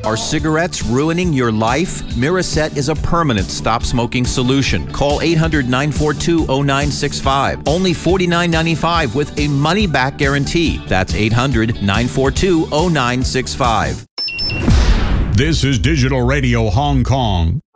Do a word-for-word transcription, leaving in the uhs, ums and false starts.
Are cigarettes ruining your life? Miraset is a permanent stop smoking solution. Call eight hundred, nine four two, zero nine six five. Only forty-nine ninety-five with a money back guarantee. That's eight hundred, nine four two, zero nine six five. This is Digital Radio Hong Kong.